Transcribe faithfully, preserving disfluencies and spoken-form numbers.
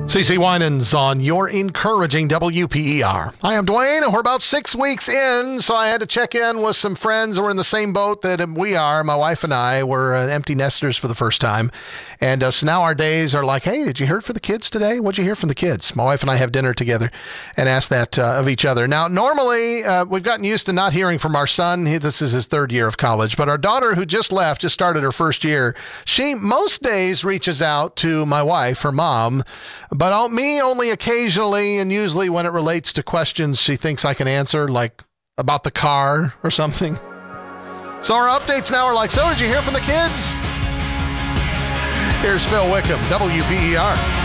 CeCe Winans on your encouraging W P E R. Hi, I'm Dwayne. We're about six weeks in, so I had to check in with some friends who are in the same boat that we are. My wife and I were uh, empty nesters for the first time. And uh, so now our days are like, hey, did you hear it for the kids today? What'd you hear from the kids? My wife and I have dinner together and ask that uh, of each other. Now, normally, uh, we've gotten used to not hearing from our son. He, this is his third year of college. But our daughter, who just left, just started her first year, she most days reaches out to my wife, her mom, but I'll, me only occasionally, and usually when it relates to questions she thinks I can answer, like about the car or something. So our updates now are like, so did you hear from the kids? Here's Phil Wickham, W P E R.